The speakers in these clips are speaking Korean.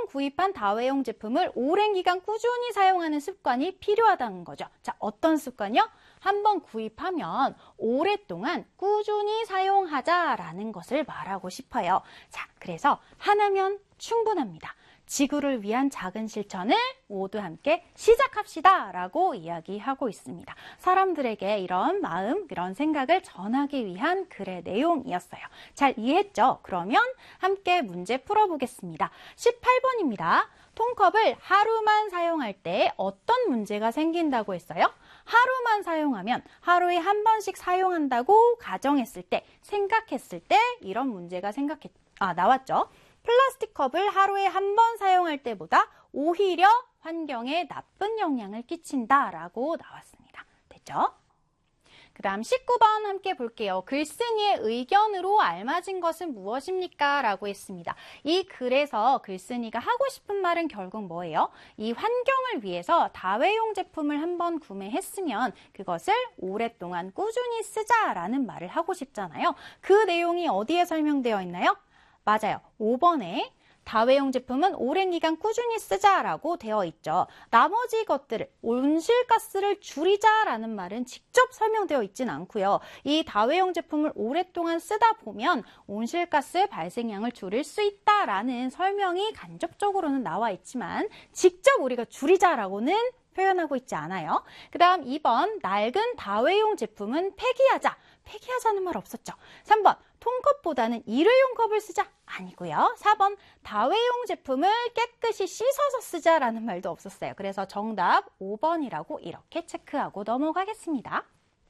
구입한 다회용 제품을 오랜 기간 꾸준히 사용하는 습관이 필요하다는 거죠. 자, 어떤 습관이요? 한번 구입하면 오랫동안 꾸준히 사용하자라는 것을 말하고 싶어요. 자, 그래서 하나면 충분합니다. 지구를 위한 작은 실천을 모두 함께 시작합시다 라고 이야기하고 있습니다. 사람들에게 이런 마음, 이런 생각을 전하기 위한 글의 내용이었어요. 잘 이해했죠? 그러면 함께 문제 풀어보겠습니다. 18번입니다. 통컵을 하루만 사용할 때 어떤 문제가 생긴다고 했어요? 하루만 사용하면 하루에 한 번씩 사용한다고 가정했을 때, 생각했을 때 이런 문제가 나왔죠. 플라스틱 컵을 하루에 한 번 사용할 때보다 오히려 환경에 나쁜 영향을 끼친다라고 나왔습니다. 됐죠? 그 다음 19번 함께 볼게요. 글쓴이의 의견으로 알맞은 것은 무엇입니까? 라고 했습니다. 이 글에서 글쓴이가 하고 싶은 말은 결국 뭐예요? 이 환경을 위해서 다회용 제품을 한번 구매했으면 그것을 오랫동안 꾸준히 쓰자라는 말을 하고 싶잖아요. 그 내용이 어디에 설명되어 있나요? 맞아요. 5번에 다회용 제품은 오랜 기간 꾸준히 쓰자라고 되어 있죠. 나머지 것들을, 온실가스를 줄이자라는 말은 직접 설명되어 있진 않고요. 이 다회용 제품을 오랫동안 쓰다 보면 온실가스 발생량을 줄일 수 있다라는 설명이 간접적으로는 나와 있지만 직접 우리가 줄이자라고는 표현하고 있지 않아요. 그 다음 2번, 낡은 다회용 제품은 폐기하자. 폐기하자는 말 없었죠. 3번, 통컵보다는 일회용 컵을 쓰자. 아니고요. 4번, 다회용 제품을 깨끗이 씻어서 쓰자라는 말도 없었어요. 그래서 정답 5번이라고 이렇게 체크하고 넘어가겠습니다.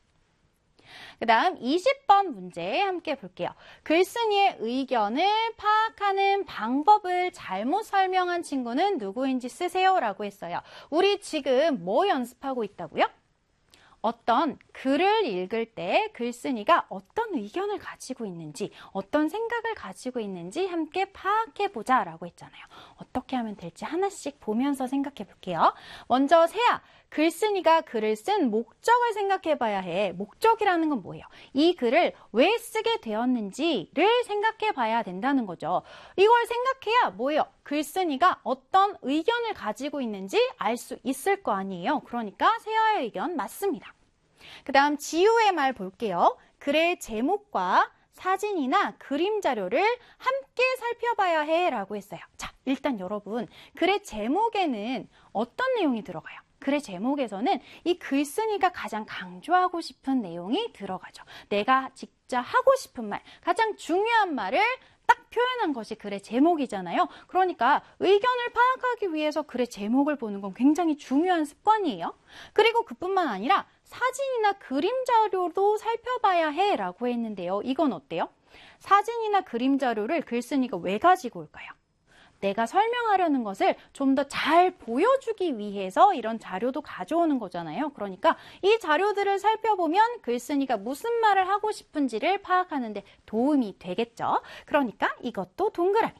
그 다음 20번 문제 함께 볼게요. 글쓴이의 의견을 파악하는 방법을 잘못 설명한 친구는 누구인지 쓰세요 라고 했어요. 우리 지금 뭐 연습하고 있다고요? 어떤 글을 읽을 때 글쓴이가 어떤 의견을 가지고 있는지, 어떤 생각을 가지고 있는지 함께 파악해보자 라고 했잖아요. 어떻게 하면 될지 하나씩 보면서 생각해 볼게요. 먼저 세아, 글쓴이가 글을 쓴 목적을 생각해 봐야 해. 목적이라는 건 뭐예요? 이 글을 왜 쓰게 되었는지를 생각해 봐야 된다는 거죠. 이걸 생각해야 뭐예요? 글쓴이가 어떤 의견을 가지고 있는지 알 수 있을 거 아니에요. 그러니까 세아의 의견 맞습니다. 그 다음 지우의 말 볼게요. 글의 제목과 사진이나 그림 자료를 함께 살펴봐야 해 라고 했어요. 자, 일단 여러분, 글의 제목에는 어떤 내용이 들어가요? 글의 제목에서는 이 글쓴이가 가장 강조하고 싶은 내용이 들어가죠. 내가 진짜 하고 싶은 말, 가장 중요한 말을 딱 표현한 것이 글의 제목이잖아요. 그러니까 의견을 파악하기 위해서 글의 제목을 보는 건 굉장히 중요한 습관이에요. 그리고 그뿐만 아니라 사진이나 그림 자료도 살펴봐야 해 라고 했는데요. 이건 어때요? 사진이나 그림 자료를 글쓴이가 왜 가지고 올까요? 내가 설명하려는 것을 좀 더 잘 보여주기 위해서 이런 자료도 가져오는 거잖아요. 그러니까 이 자료들을 살펴보면 글쓴이가 무슨 말을 하고 싶은지를 파악하는 데 도움이 되겠죠. 그러니까 이것도 동그라미.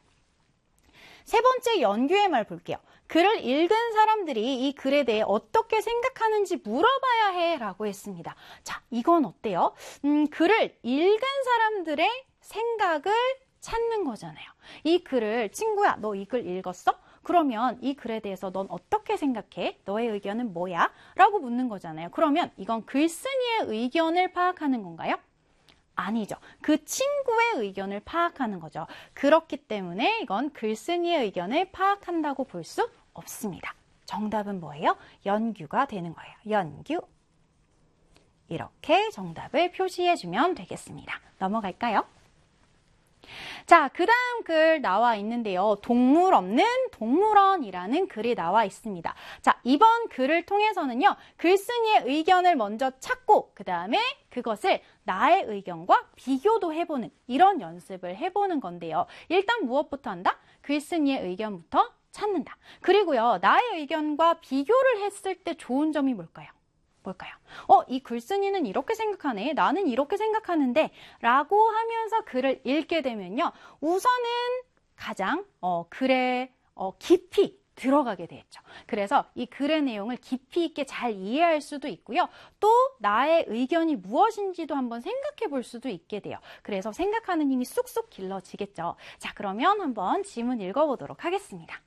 세 번째 연규의 말 볼게요. 글을 읽은 사람들이 이 글에 대해 어떻게 생각하는지 물어봐야 해 라고 했습니다. 자, 이건 어때요? 글을 읽은 사람들의 생각을 찾는 거잖아요. 이 글을 친구야, 너 이 글 읽었어? 그러면 이 글에 대해서 넌 어떻게 생각해? 너의 의견은 뭐야? 라고 묻는 거잖아요. 그러면 이건 글쓴이의 의견을 파악하는 건가요? 아니죠. 그 친구의 의견을 파악하는 거죠. 그렇기 때문에 이건 글쓴이의 의견을 파악한다고 볼 수 없습니다. 정답은 뭐예요? 연규가 되는 거예요. 연규. 이렇게 정답을 표시해주면 되겠습니다. 넘어갈까요? 자, 그 다음 글 나와 있는데요. 동물 없는 동물원이라는 글이 나와 있습니다. 자, 이번 글을 통해서는요. 글쓴이의 의견을 먼저 찾고 그 다음에 그것을 나의 의견과 비교도 해보는 이런 연습을 해보는 건데요. 일단 무엇부터 한다? 글쓴이의 의견부터 찾는다. 그리고요. 나의 의견과 비교를 했을 때 좋은 점이 뭘까요? 이 글쓴이는 이렇게 생각하네. 나는 이렇게 생각하는데 라고 하면서 글을 읽게 되면요. 우선은 가장 글에 깊이 들어가게 되겠죠. 그래서 이 글의 내용을 깊이 있게 잘 이해할 수도 있고요. 또 나의 의견이 무엇인지도 한번 생각해 볼 수도 있게 돼요. 그래서 생각하는 힘이 쑥쑥 길러지겠죠. 자, 그러면 한번 지문 읽어보도록 하겠습니다.